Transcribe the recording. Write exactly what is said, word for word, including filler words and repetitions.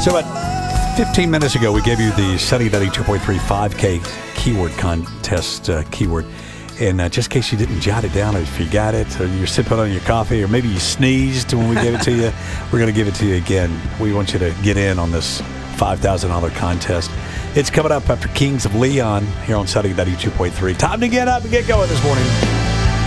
So about fifteen minutes ago, we gave you the Sunny ninety-two point three five K keyword contest uh, keyword. And uh, just in case you didn't jot it down, or if you got it, or you're sipping on your coffee, or maybe you sneezed when we gave it to you, we're going to give it to you again. We want you to get in on this five thousand dollars contest. It's coming up after Kings of Leon here on Sunny ninety-two point three. Time to get up and get going this morning.